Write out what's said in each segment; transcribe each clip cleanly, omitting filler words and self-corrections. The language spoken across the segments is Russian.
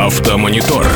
Автомонитор.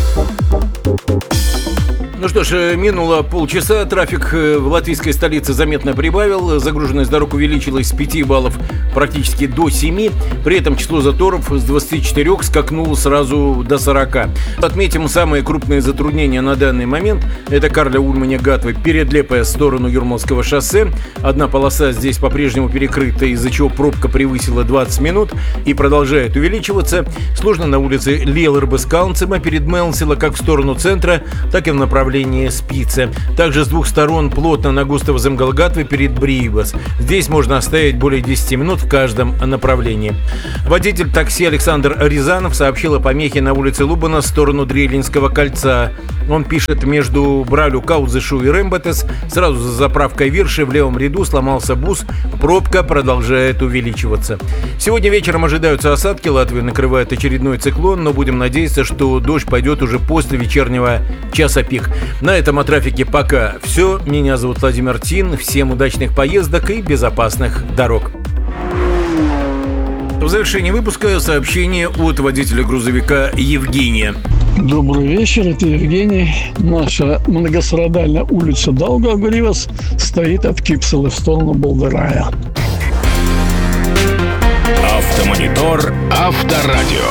Ну что ж, минуло полчаса, трафик в латвийской столице заметно прибавил, загруженность дорог увеличилась с 5 баллов практически до 7, при этом число заторов с 24 скакнуло сразу до 40. Отметим самые крупные затруднения на данный момент. Это Карля-Ульмане-Гатвы, Передлепая в сторону Юрмалского шоссе. Одна полоса здесь по-прежнему перекрыта, из-за чего пробка превысила 20 минут и продолжает увеличиваться. Сложно на улице Лиелербескалнцема перед Мелнсила как в сторону центра, так и в направлении Спице. Также с двух сторон плотно на Густава Земгалгатве перед Бриибас. Здесь можно оставить более 10 минут в каждом направлении. Водитель такси Александр Рязанов сообщил о помехе на улице Лубана в сторону Дрелинского кольца. Он пишет: между Бралю, Каузышу и Рембатес сразу за заправкой Вирши в левом ряду сломался бус. Пробка продолжает увеличиваться. Сегодня вечером ожидаются осадки. Латвию накрывает очередной циклон, но будем надеяться, что дождь пойдет уже после вечернего часа пик. На этом о трафике пока все. Меня зовут Владимир Тин. Всем удачных поездок и безопасных дорог. В завершении выпуска сообщение от водителя грузовика Евгения. Добрый вечер, это Евгений. Наша многострадальная улица Даугавгривас стоит от Кипселы в сторону Болдырая. Автомонитор. Авторадио.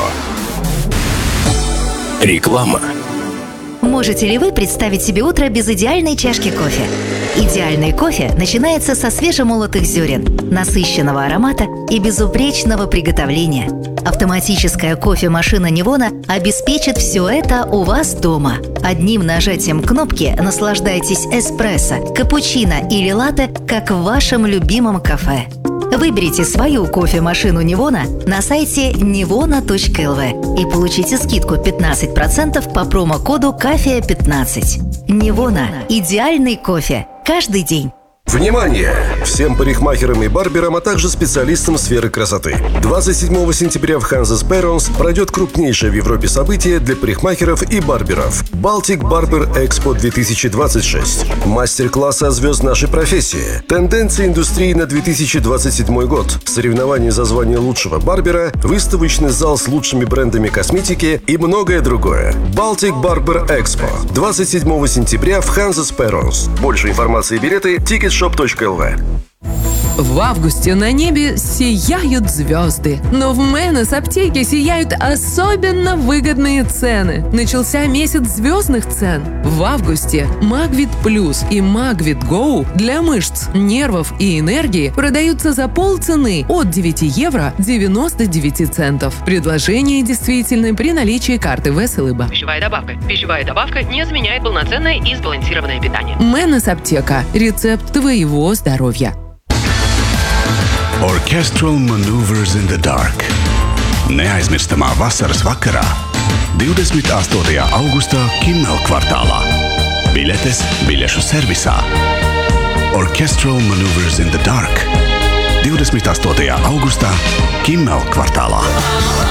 Реклама. Можете ли вы представить себе утро без идеальной чашки кофе? Идеальный кофе начинается со свежемолотых зерен, насыщенного аромата и безупречного приготовления. Автоматическая кофемашина Нивона обеспечит все это у вас дома. Одним нажатием кнопки наслаждайтесь эспрессо, капучино или латте, как в вашем любимом кафе. Выберите свою кофемашину Нивона на сайте nivona.lv и получите скидку 15% по промокоду CAFE15. Нивона – идеальный кофе каждый день. Внимание! Всем парикмахерам и барберам, а также специалистам сферы красоты. 27 сентября в Hanses Perons пройдет крупнейшее в Европе событие для парикмахеров и барберов – Baltic Barber Expo 2026. Мастер-классы о звезд нашей профессии, тенденции индустрии на 2027 год, соревнования за звание лучшего барбера, выставочный зал с лучшими брендами косметики и многое другое. Baltic Barber Expo 27 сентября в Hanses Perons. Больше информации и билеты ticketshop.lv. В августе на небе сияют звезды, но в Мэнес аптеке сияют особенно выгодные цены. Начался месяц звездных цен. В августе Магвит Плюс и Магвит Гоу для мышц, нервов и энергии продаются за полцены от 9 евро 99 центов. Предложение действительно при наличии карты Веселыба. Пищевая добавка. Пищевая добавка не заменяет полноценное и сбалансированное питание. Мэнес аптека. Рецепт твоего здоровья. Orchestral Maneuvers in the Dark. Neaizmirstamā vasaras vakarā 28. augustā Kimmel kvartālā. Biļetes biļešu servisā. Orchestral Maneuvers in the Dark. 28. augustā Kimmel kvartālā.